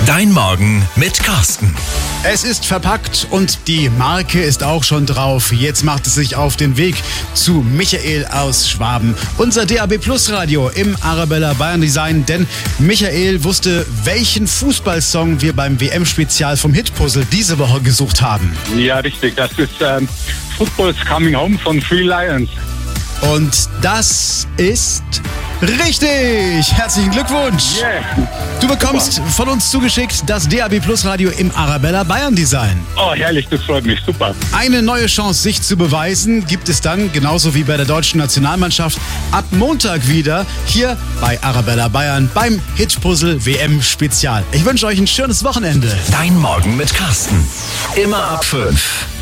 Dein Morgen mit Carsten. Es ist verpackt und die Marke ist auch schon drauf. Jetzt macht es sich auf den Weg zu Michael aus Schwaben. Unser DAB Plus Radio im Arabella Bayern Design. Denn Michael wusste, welchen Fußballsong wir beim WM-Spezial vom Hitpuzzle diese Woche gesucht haben. Ja, richtig. Das ist Football's Coming Home von Three Lions. Und das ist richtig. Herzlichen Glückwunsch. Yeah. Du bekommst von uns zugeschickt das DAB Plus Radio im Arabella Bayern Design. Oh, herrlich, das freut mich. Super. Eine neue Chance, sich zu beweisen, gibt es dann, genauso wie bei der deutschen Nationalmannschaft, ab Montag wieder hier bei Arabella Bayern beim Hitpuzzle WM Spezial. Ich wünsche euch ein schönes Wochenende. Dein Morgen mit Carsten. Immer ab 5.